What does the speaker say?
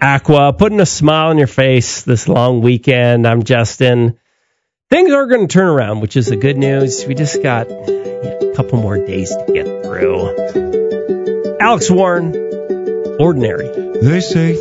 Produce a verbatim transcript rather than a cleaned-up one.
Aqua, putting a smile on your face this long weekend. I'm Justin. Things are going to turn around, which is the good news. We just got a couple more days to get through. Alex Warren, Ordinary. They say